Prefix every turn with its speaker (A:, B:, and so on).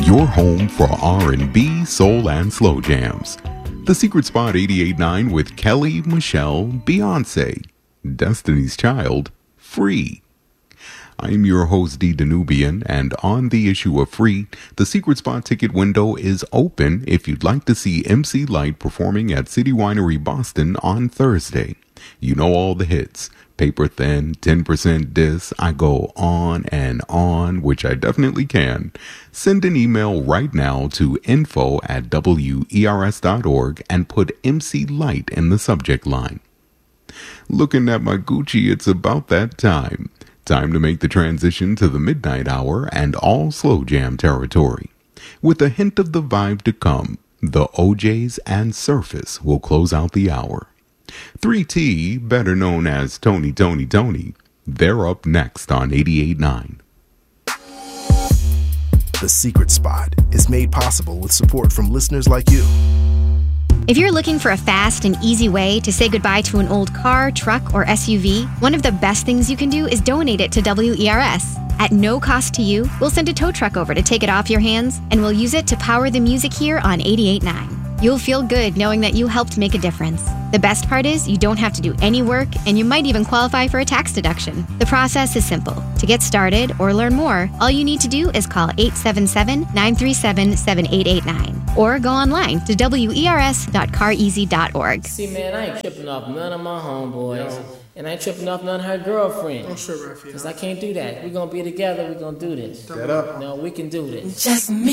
A: your home for R&B, soul, and slow jams. The Secret Spot 88.9 with Kelly, Michelle, Beyonce, Destiny's Child, Free. I'm your host, D. Danubian, and on the issue of Free, the Secret Spot ticket window is open if you'd like to see MC Lyte performing at City Winery Boston on Thursday. You know all the hits. Paper Thin, 10% Dis, I Go On and On, which I definitely can. Send an email right now to info@wers.org and put MC Lyte in the subject line. Looking at my Gucci, it's about that time. Time to make the transition to the midnight hour and all slow jam territory. With a hint of the vibe to come, the OJs and Surface will close out the hour. 3T, better known as Tony, they're up next on 88.9.
B: The Secret Spot is made possible with support from listeners like you.
C: If you're looking for a fast and easy way to say goodbye to an old car, truck, or SUV, one of the best things you can do is donate it to WERS. At no cost to you, we'll send a tow truck over to take it off your hands, and we'll use it to power the music here on 88.9. You'll feel good knowing that you helped make a difference. The best part is you don't have to do any work, and you might even qualify for a tax deduction. The process is simple. To get started or learn more, all you need to do is call 877-937-7889 or go online to wers.careasy.org.
D: See, man, I ain't tripping off none of my homeboys. And I ain't tripping off none of her girlfriends.
E: Don't trip, Raphael.
D: Because I can't do that. We're going to be together. We're going to do this.
E: Get up.
D: No, we can do this.
F: Just me.